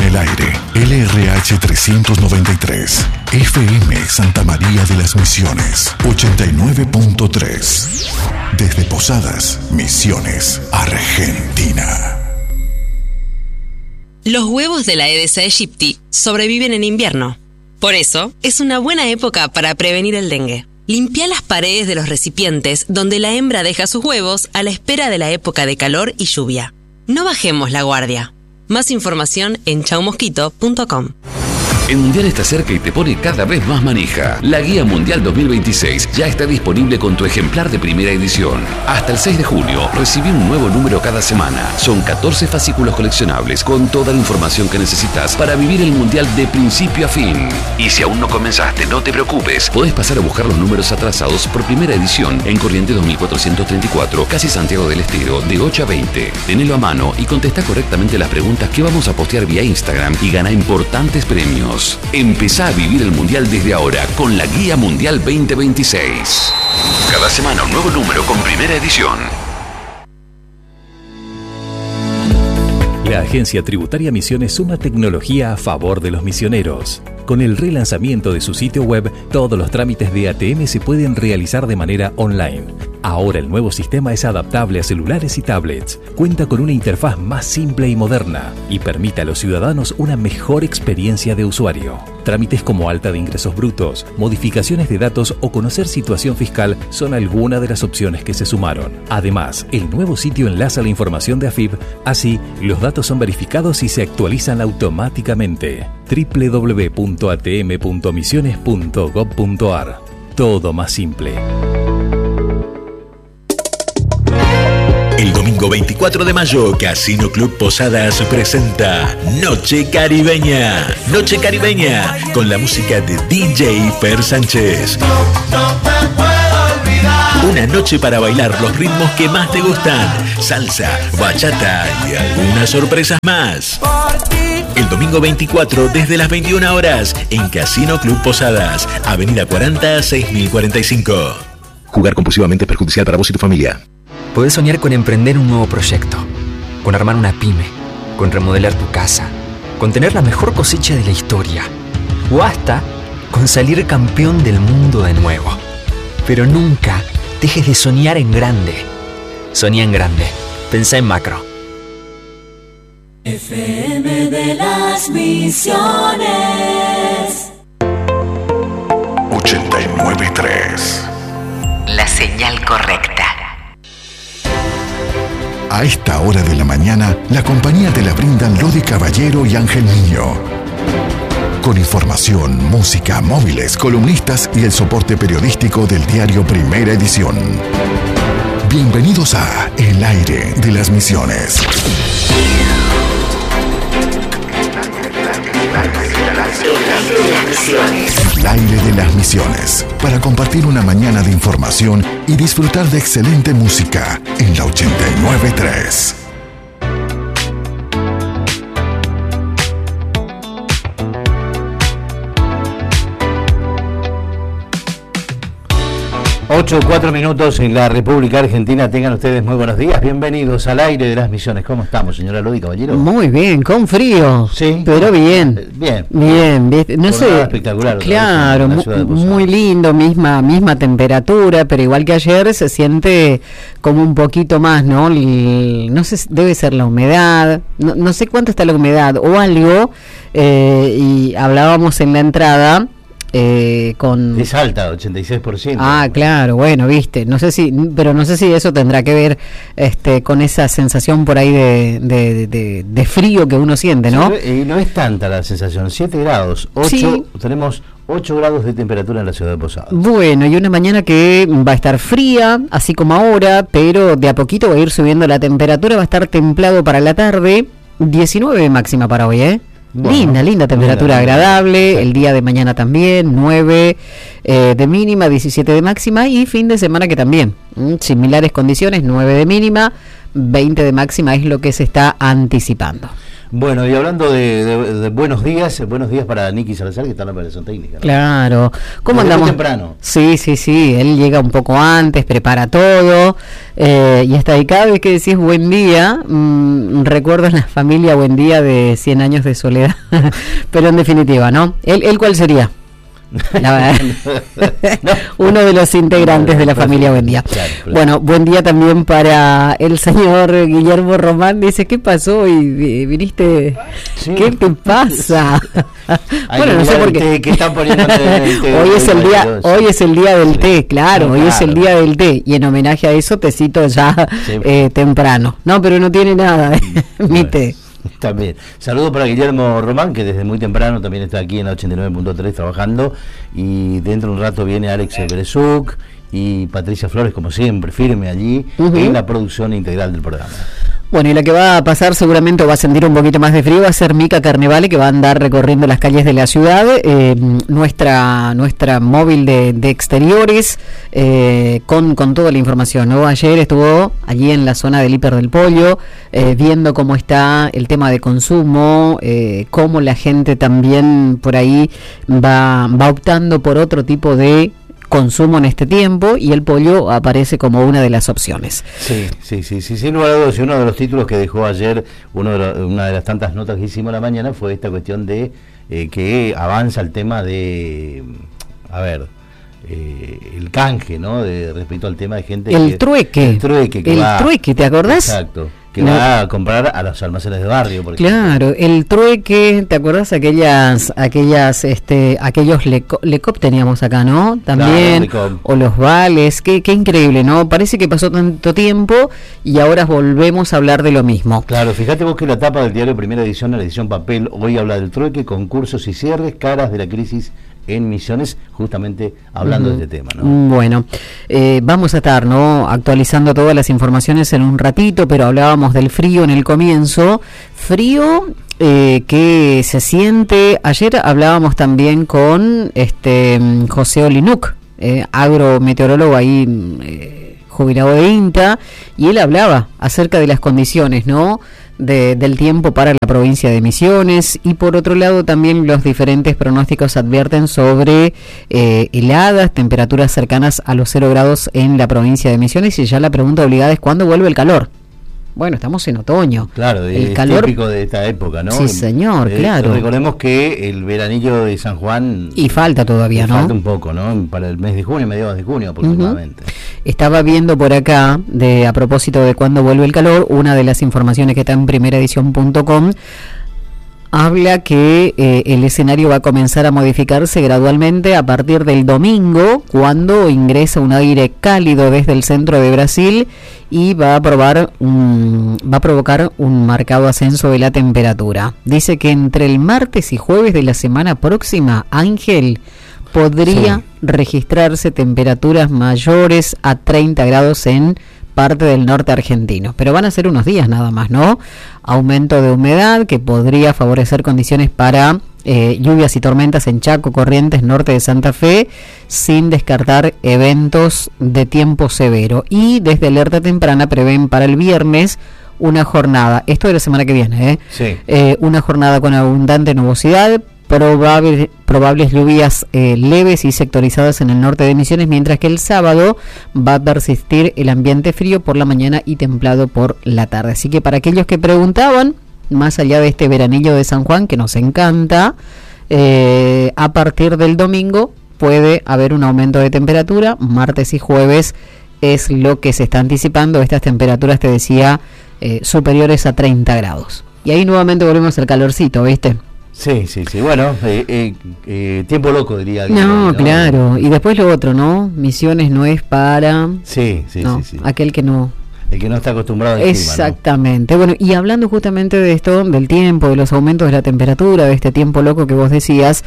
el aire, LRH 393, FM Santa María de las Misiones, 89.3. Desde Posadas, Misiones, Argentina. Los huevos de la Aedes aegypti sobreviven en invierno. Por eso, es una buena época para prevenir el dengue. Limpia las paredes de los recipientes donde la hembra deja sus huevos a la espera de la época de calor y lluvia. No bajemos la guardia. Más información en chaumosquito.com. El Mundial está cerca y te pone cada vez más manija. La Guía Mundial 2026 ya está disponible con tu ejemplar de primera edición. Hasta el 6 de junio, recibí un nuevo número cada semana. Son 14 fascículos coleccionables con toda la información que necesitas para vivir el Mundial de principio a fin. Y si aún no comenzaste, no te preocupes. Podés pasar a buscar los números atrasados por primera edición en Corrientes 2434, casi Santiago del Estero, de 8 a 20. Tenelo a mano y contestá correctamente las preguntas que vamos a postear vía Instagram y gana importantes premios. Empezá a vivir el Mundial desde ahora con la Guía Mundial 2026. Cada semana un nuevo número con primera edición. La Agencia Tributaria Misiones suma tecnología a favor de los misioneros. Con el relanzamiento de su sitio web, todos los trámites de ATM se pueden realizar de manera online. Ahora el nuevo sistema es adaptable a celulares y tablets, cuenta con una interfaz más simple y moderna y permite a los ciudadanos una mejor experiencia de usuario. Trámites como alta de ingresos brutos, modificaciones de datos o conocer situación fiscal son algunas de las opciones que se sumaron. Además, el nuevo sitio enlaza la información de AFIP, así los datos son verificados y se actualizan automáticamente. www.atm.misiones.gov.ar. Todo más simple. El domingo 24 de mayo, Casino Club Posadas presenta Noche Caribeña. Noche Caribeña, con la música de DJ Fer Sánchez. Una noche para bailar los ritmos que más te gustan. Salsa, bachata y algunas sorpresas más. El domingo 24 desde las 21 horas en Casino Club Posadas, Avenida 40, 6045. Jugar compulsivamente es perjudicial para vos y tu familia. Podés soñar con emprender un nuevo proyecto, con armar una pyme, con remodelar tu casa, con tener la mejor cosecha de la historia, o hasta con salir campeón del mundo de nuevo. Pero nunca dejes de soñar en grande. Soñá en grande. Pensá en macro. FM de las Misiones 89.3. La señal correcta. A esta hora de la mañana, la compañía te la brindan Lodi Caballero y Ángel Niño. Con información, música, móviles, columnistas y el soporte periodístico del diario Primera Edición. Bienvenidos a El Aire de las Misiones. El Aire de las Misiones, para compartir una mañana de información y disfrutar de excelente música en la 89.3. Ocho, 4 minutos en la República Argentina. Tengan ustedes muy buenos días. Bienvenidos al Aire de las Misiones. ¿Cómo estamos, señora Lodi Caballero? Muy bien, con frío. Sí. Pero bien. Bien. No sé. Espectacular. Claro, muy lindo, misma temperatura, pero igual que ayer se siente como un poquito más, ¿no? No sé, debe ser la humedad. No sé cuánto está la humedad o algo. Y hablábamos en la entrada. Con es alta, 86%. Ah, claro, bueno, viste, no sé si eso tendrá que ver con esa sensación por ahí de frío que uno siente, ¿no? Sí, y no es tanta la sensación, 7 grados, 8, sí. Tenemos 8 grados de temperatura en la ciudad de Posadas. Bueno, y una mañana que va a estar fría, así como ahora, pero de a poquito va a ir subiendo la temperatura, va a estar templado para la tarde, 19 máxima para hoy, ¿eh? Bueno, linda temperatura agradable, sí. El día de mañana también, 9 de mínima, 17 de máxima y fin de semana que también, similares condiciones, 9 de mínima, 20 de máxima es lo que se está anticipando. Bueno, y hablando de buenos días para Nicky Salazar, que está en la operación técnica, ¿no? Claro. ¿Cómo Desde andamos? muy temprano. Sí, él llega un poco antes, prepara todo, y está ahí. Cada vez que decís buen día, recuerdo en la familia Buen Día de 100 años de soledad, pero en definitiva, ¿no? ¿Él cuál sería? Uno de los integrantes de la familia Buen Día. Claro. Bueno, buen día también para el señor Guillermo Román. Dice, ¿qué pasó hoy? ¿Viniste? Sí. ¿Qué te pasa? Bueno, no sé por qué. ¿Qué están poniendo el té? Hoy es el día del té, claro, hoy es el día del té. Y en homenaje a eso, tecito ya temprano. No, pero no tiene nada, mi té. También. Saludos para Guillermo Román, que desde muy temprano también está aquí en la 89.3 trabajando. Y dentro de un rato viene Alex Berezuk y Patricia Flores, como siempre, firme allí en la producción integral del programa. Bueno, y la que va a pasar seguramente va a sentir un poquito más de frío va a ser Mica Carnevale, que va a andar recorriendo las calles de la ciudad, nuestra móvil de exteriores, con toda la información, ¿no? Ayer estuvo allí en la zona del Hiper del Pollo, viendo cómo está el tema de consumo, cómo la gente también por ahí va optando por otro tipo de consumo en este tiempo, y el pollo aparece como una de las opciones. Sí, sin lugar a dudas, uno de los títulos que dejó ayer, una de las tantas notas que hicimos la mañana fue esta cuestión de que avanza el tema de, el canje, ¿no? Respecto al tema de gente trueque, ¿te acordás? Exacto. Que va a comprar a los almacenes de barrio, por ejemplo. Claro, el trueque, ¿te acordás? Aquellos Lecop teníamos acá, ¿no? También, claro, o los vales, qué increíble, ¿no? Parece que pasó tanto tiempo y ahora volvemos a hablar de lo mismo. Claro, fíjate vos que la tapa del diario Primera Edición, la edición papel, hoy habla del trueque, concursos y cierres, caras de la crisis en Misiones, justamente hablando de este tema, ¿no? Bueno, vamos a estar, ¿no?, actualizando todas las informaciones en un ratito, pero hablábamos del frío en el comienzo, frío que se siente. Ayer hablábamos también con José Olinuc, agrometeorólogo ahí, jubilado de INTA, y él hablaba acerca de las condiciones, ¿no?, del tiempo para la provincia de Misiones, y por otro lado también los diferentes pronósticos advierten sobre heladas, temperaturas cercanas a los 0 grados en la provincia de Misiones, y ya la pregunta obligada es ¿cuándo vuelve el calor? Bueno, estamos en otoño. Claro, el calor típico de esta época, ¿no? Sí, señor, claro. Recordemos que el veranillo de San Juan... Y falta todavía, ¿no? Falta un poco, ¿no? Para el mes de junio, mediados de junio aproximadamente. Estaba viendo por acá, a propósito de cuándo vuelve el calor, una de las informaciones que está en primeraedición.com, habla que el escenario va a comenzar a modificarse gradualmente a partir del domingo, cuando ingresa un aire cálido desde el centro de Brasil y va a provocar un marcado ascenso de la temperatura. Dice que entre el martes y jueves de la semana próxima, Ángel, podría registrarse temperaturas mayores a 30 grados en parte del norte argentino, pero van a ser unos días nada más, ¿no? Aumento de humedad que podría favorecer condiciones para lluvias y tormentas en Chaco, Corrientes, norte de Santa Fe, sin descartar eventos de tiempo severo. Y desde alerta temprana prevén para el viernes una jornada, esto de la semana que viene, una jornada con abundante nubosidad, probables lluvias leves y sectorizadas en el norte de Misiones, mientras que el sábado va a persistir el ambiente frío por la mañana y templado por la tarde. Así que para aquellos que preguntaban, más allá de este veranillo de San Juan que nos encanta, a partir del domingo puede haber un aumento de temperatura. Martes y jueves es lo que se está anticipando, estas temperaturas, te decía, superiores a 30 grados. Y ahí nuevamente volvemos al calorcito, ¿viste? Sí, bueno, tiempo loco diría alguien. No, claro, y después lo otro, ¿no? Misiones no es para... Sí. Aquel que no... El que no está acostumbrado al Exactamente, clima, ¿no? Bueno, y hablando justamente de esto, del tiempo, de los aumentos de la temperatura, de este tiempo loco que vos decías,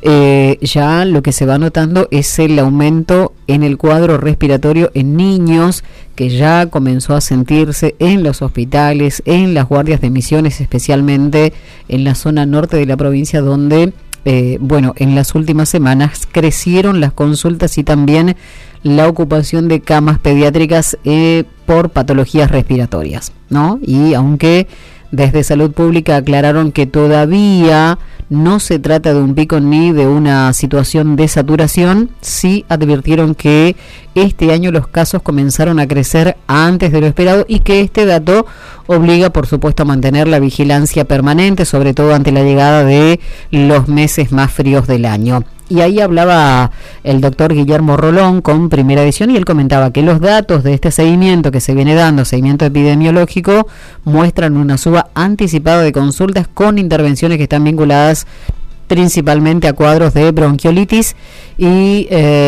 ya lo que se va notando es el aumento en el cuadro respiratorio en niños, que ya comenzó a sentirse en los hospitales, en las guardias de Misiones, especialmente en la zona norte de la provincia, donde, en las últimas semanas crecieron las consultas y también la ocupación de camas pediátricas por patologías respiratorias, ¿no? Y aunque Desde Salud Pública aclararon que todavía no se trata de un pico ni de una situación de saturación. Sí advirtieron que este año los casos comenzaron a crecer antes de lo esperado y que este dato obliga, por supuesto, a mantener la vigilancia permanente, sobre todo ante la llegada de los meses más fríos del año. Y ahí hablaba el doctor Guillermo Rolón con Primera Edición y él comentaba que los datos de este seguimiento que se viene dando, seguimiento epidemiológico, muestran una suba anticipada de consultas con intervenciones que están vinculadas principalmente a cuadros de bronquiolitis y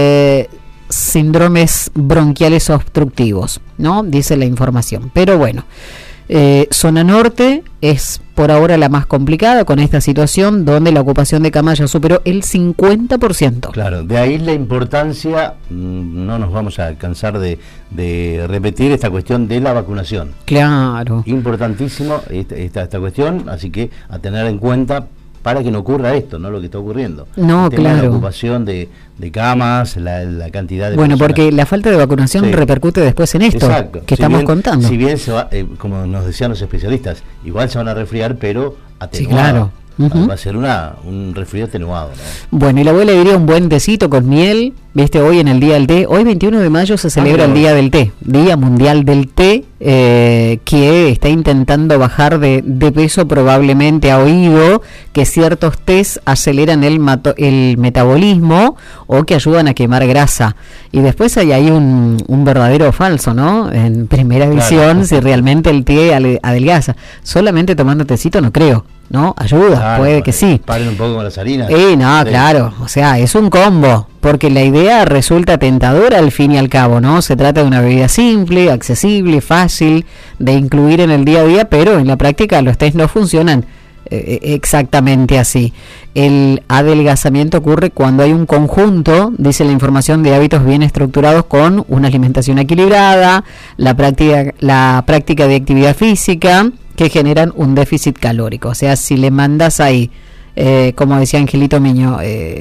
síndromes bronquiales obstructivos, ¿no? Dice la información. Pero bueno, zona norte es por ahora la más complicada con esta situación donde la ocupación de camas ya superó el 50%. Claro, de ahí la importancia, no nos vamos a cansar de repetir esta cuestión de la vacunación. Claro. Importantísimo esta cuestión, así que a tener en cuenta para que no ocurra esto, no lo que está ocurriendo. No, el tema claro. de la ocupación de camas, la cantidad de bueno, personas. porque la falta de vacunación sí. repercute después en esto. Exacto. Que estamos contando. Si bien se va, como nos decían los especialistas, igual se van a resfriar, pero atenuado. Sí, claro. Va a ser un resfriado atenuado, ¿no? Bueno, y la abuela diría un buen tecito con miel, viste, hoy en el Día del Té. Hoy 21 de mayo se celebra el Día del Té, Día Mundial del Té, que está intentando bajar de peso. Probablemente ha oído que ciertos tés aceleran el metabolismo o que ayudan a quemar grasa. Y después hay ahí un verdadero falso, ¿no? En Primera Edición, claro. Si realmente el té adelgaza. Solamente tomando tecito no creo. ¿No? Ayuda, claro, puede que sí. Paren un poco con las harinas. No, sí. Claro, o sea, es un combo, porque la idea resulta tentadora al fin y al cabo, ¿no? Se trata de una bebida simple, accesible, fácil de incluir en el día a día, pero en la práctica los test no funcionan exactamente así. El adelgazamiento ocurre cuando hay un conjunto, dice la información, de hábitos bien estructurados con una alimentación equilibrada, la práctica de actividad física, que generan un déficit calórico. O sea, si le mandas ahí, como decía Angelito Miño,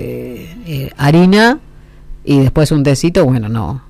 harina y después un tecito, bueno, no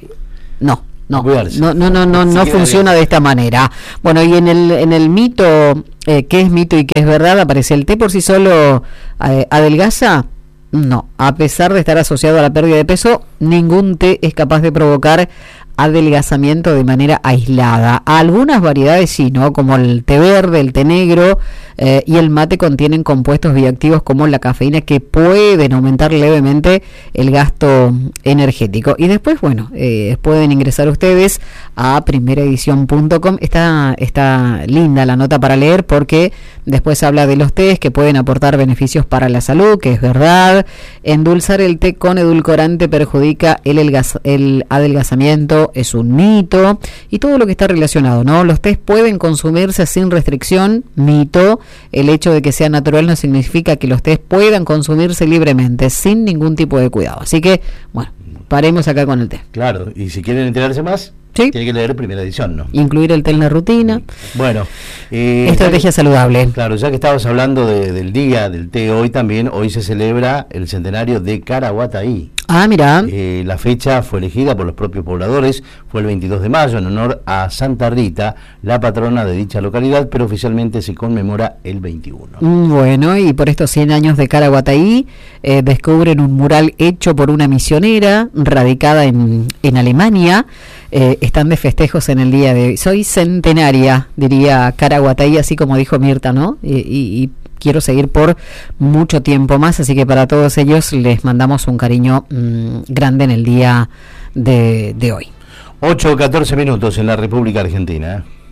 funciona de esta manera. Bueno, y en el mito, ¿qué es mito y qué es verdad? Aparece el té por sí solo adelgaza. No, a pesar de estar asociado a la pérdida de peso, ningún té es capaz de provocar adelgazamiento de manera aislada. Algunas variedades sí, ¿no? Como el té verde, el té negro y el mate contienen compuestos bioactivos como la cafeína que pueden aumentar levemente el gasto energético. Y después, bueno, pueden ingresar ustedes a primeraedición.com. Está linda la nota para leer porque después habla de los tés que pueden aportar beneficios para la salud, que es verdad. Endulzar el té con edulcorante perjudica el adelgazamiento, es un mito, y todo lo que está relacionado, ¿no? Los tés pueden consumirse sin restricción, mito. El hecho de que sea natural no significa que los tés puedan consumirse libremente, sin ningún tipo de cuidado. Así que, bueno, paremos acá con el té. Claro, y si quieren enterarse más, sí, tiene que leer Primera Edición, ¿no? Incluir el té en la rutina. Bueno, estrategia saludable. Claro, ya que estabas hablando del día del té, hoy se celebra el centenario de Caraguataí. Ah, mira. La fecha fue elegida por los propios pobladores, fue el 22 de mayo en honor a Santa Rita, la patrona de dicha localidad, pero oficialmente se conmemora el 21. Bueno, y por estos 100 años de Caraguataí, descubren un mural hecho por una misionera radicada en Alemania. Están de festejos en el día de hoy. Soy centenaria, diría Caraguataí, así como dijo Mirta, ¿no? Y quiero seguir por mucho tiempo más, así que para todos ellos les mandamos un cariño grande en el día de hoy. 8:14 en la República Argentina.